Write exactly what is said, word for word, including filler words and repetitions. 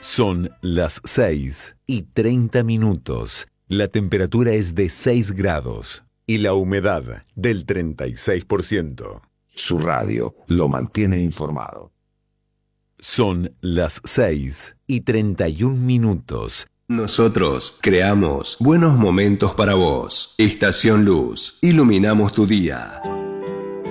Son las seis y treinta minutos. La temperatura es de seis grados y la humedad del treinta y seis por ciento. Su radio lo mantiene informado. Son las seis y treinta y un minutos. Nosotros creamos buenos momentos para vos. Estación Luz. Iluminamos tu día.